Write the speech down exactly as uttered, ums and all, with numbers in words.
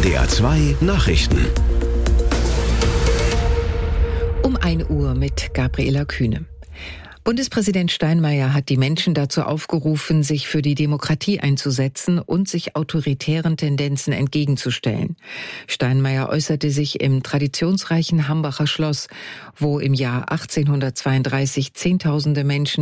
D R zwei Nachrichten. Um ein Uhr mit Gabriela Kühne. Bundespräsident Steinmeier hat die Menschen dazu aufgerufen, sich für die Demokratie einzusetzen und sich autoritären Tendenzen entgegenzustellen. Steinmeier äußerte sich im traditionsreichen Hambacher Schloss, wo im Jahr achtzehnhundertzweiunddreißig Zehntausende Menschen